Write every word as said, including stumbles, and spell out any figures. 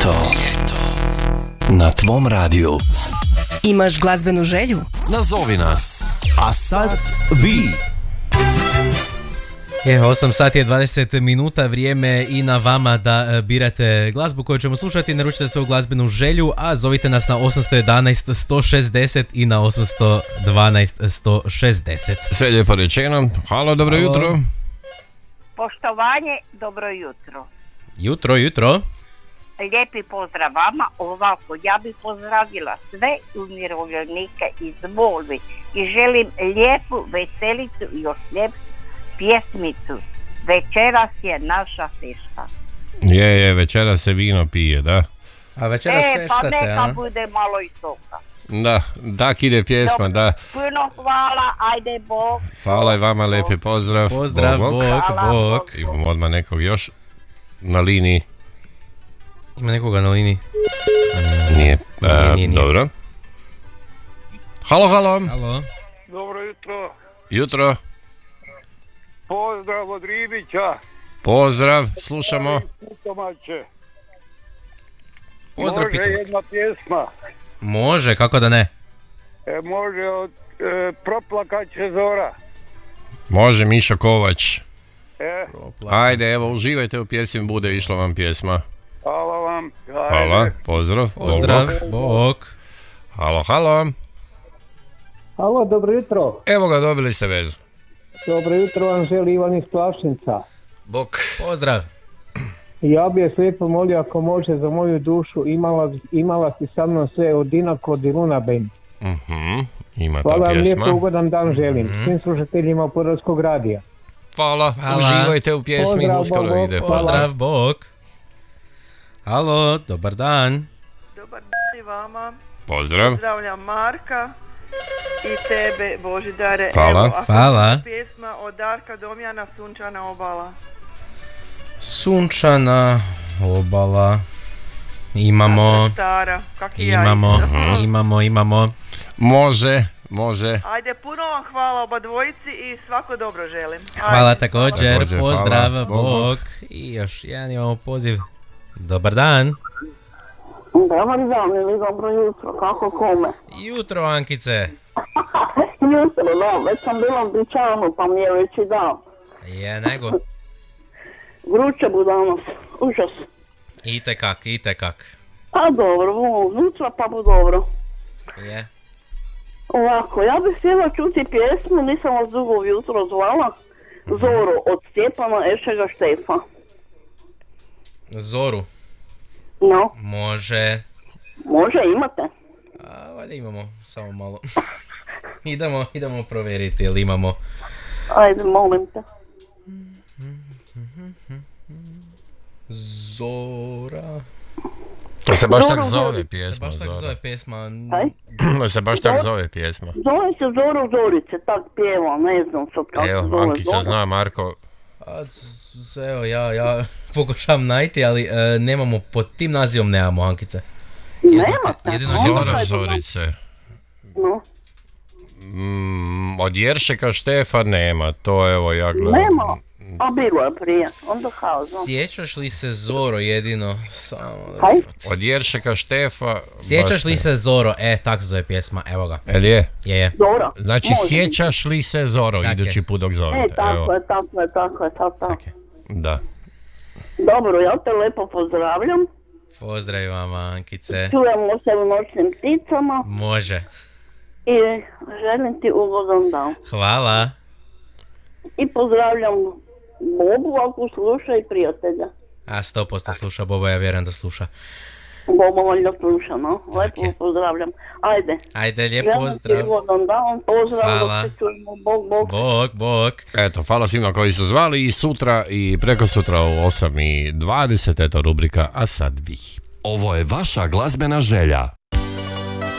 Ljeto. Na tvom radiju. Imaš glazbenu želju? Nazovi nas. A sad vi. Je, osam sati je dvadeset minuta, vrijeme i na vama da birate glazbu koju ćemo slušati, naručite svoju glazbenu želju, a zovite nas na osam jedan jedan sto šezdeset i na osam jedan dva sto šezdeset. Sve lijepo rečeno. Halo, dobro Halo. jutro. Poštovanje, dobro jutro. Jutro, jutro. Lijepi pozdrav vama. Ovako, ja bih pozdravila sve umirovljenike iz Volvi i želim lijepu veselicu i još lijepu pjesmicu. Večeras je naša fešta. Je, je, večera se vino pije, da. A večeras E, pa feštate, neka a? bude malo i soka. Da, tak ide pjesma, Dobro. da. Puno hvala, ajde Bog. Hvala i vama, lijepi pozdrav. Pozdrav, Bog, bok, bog. Hvala, bok. Bog. Imamo odmah nekog još na liniji. Ima nekoga na liniji? Nije, Nije, e, nije, nije. dobro. Halo, halo. Halo. Dobro jutro. Jutro. Pozdrav od Ribića. Pozdrav, slušamo. Putomače. Pozdrav, Može pitam. jedna pjesma. Može, kako da ne? E, može od e, Proplakat će zora. Može, Miša Kovač. E, Ajde, evo, uživajte u pjesmi, bude išla vam pjesma. hvala vam. Ajde. Hvala, pozdrav. Bog, Pozdrav, bog. bok. Halo, halo. Alo, dobro jutro. Evo ga, dobili ste vezu. Dobro jutro vam želi Ivan iz Plašnica. Bok. Pozdrav. Ja bi je lijepo molio ako može za moju dušu, imala, imala si sa mnom sve od Dina kod Luna Band. Mhm, ima ta Hvala vam pjesma. lijepo, ugodan dan želim. Svim slušateljima Podravskog radija. Hvala, Hvala. uživajte u pjesmi, Pozdrav, uskoro Bog, ide. Bog. Pozdrav, bok. Halo, dobar dan. Dobar dan i vama. Pozdrav. Pozdravljam Marka i tebe, Božidare. Hvala. Evo, ako Hvala. je pjesma od Darka Domjana, Sunčana obala. Sunčana obala. Imamo, Stara, kak i ja. imamo, isto. imamo, imamo. Može, može. Ajde, puno vam hvala oba dvojici i svako dobro želim. Ajde. Hvala također, Također, pozdrav, hvala. Bog, bok. I još jedan imamo poziv. Dobar dan. Dobar dan ili dobro jutro, kako kome? Jutro, Ankice. Jutro, da, već sam bila u dućanu pa mi je već i dao. Je, nego. Vruće bu danas, užas. Itekak, itekak. Pa dobro, bu unutra pa bu dobro. Je. Ovako, ja bih htjela čuti pjesmu, nisam vas dugo jutro zvala. Zoru od Stjepana Ešega Štefa. Zoru. No, Može. može, imate? A, valjda imamo, samo malo. idemo, idemo provjeriti jel imamo. Ajde, molim te. Zora. To se baš Dobro, tak zove dobro. Se pjesma. baš tako Zora. zove pjesma. Aj? To se baš tak zove pjesma. Zove se Zoru Zorice, tak pjeva, ne znam sad kako Evo, se zove. Ankica Zora. zna, Marko. A, s- s- evo, ja, ja pokušavam najti, ali e, nemamo, pod tim nazivom nemamo, Ankice. Nemate? jedino Onda Zora Zora je to- Zorice. No. Mm, od Jeršeka Štefa nema, to evo ja gledam. Nema, a bilo je prije, onda kao znam. Sjećaš li se Zoro jedino? Samo da Kaj? vidimo. Od Jeršeka Štefa... Sjećaš baš li ne. se Zoro? E, tak se zove pjesma, evo ga. El je? Je, je. Zora. Znači, Može. sjećaš li se Zoro, Tak je. idući put dok E, zovete? tako Evo, je, tako je, tako je, tako, tako. Tak je. da. Dobro, ja te lepo pozdravljam. Pozdrav vama, Ankice. Čujemo se u noćnim pticama Može. i želim ti ugodan dan. Hvala. I pozdravljam Bobu ako sluša i prijatelja. A sto posto sluša Boba, ja vjerujem da sluša. Boba valjda sluša, no? Lepo je. pozdravljam. Ajde. Ajde, lijep Želim ti pozdrav. ugodan dan, pozdrav Hvala. dok se čujemo. Bog, bog. Bok, bok. Eto, hvala svima koji su zvali i sutra i preko sutra u osam i dvadeset, eto rubrika A sad vi. Ovo je vaša glazbena želja.